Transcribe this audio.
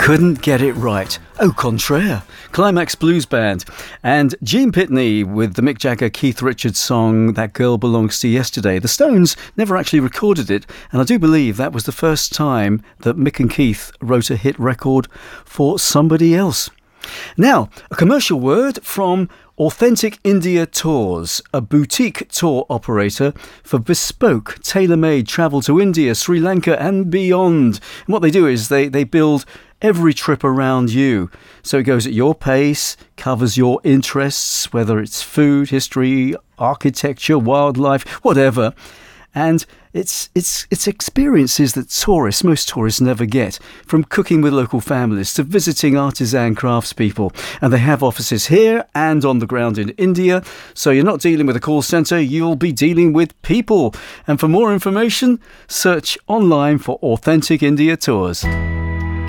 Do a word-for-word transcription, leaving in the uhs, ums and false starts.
couldn't get it right. Au contraire. Climax Blues Band. And Gene Pitney with the Mick Jagger, Keith Richards song, That Girl Belongs to Yesterday. The Stones never actually recorded it, and I do believe that was the first time that Mick and Keith wrote a hit record for somebody else. Now, a commercial word from Authentic India Tours, a boutique tour operator for bespoke, tailor-made travel to India, Sri Lanka and beyond. And what they do is they, they build every trip around you. So it goes at your pace, covers your interests, whether it's food, history, architecture, wildlife, whatever. And it's it's it's experiences that tourists, most tourists never get, from cooking with local families to visiting artisan craftspeople. And they have offices here and on the ground in India. So you're not dealing with a call centre, you'll be dealing with people. And for more information, search online for Authentic India Tours.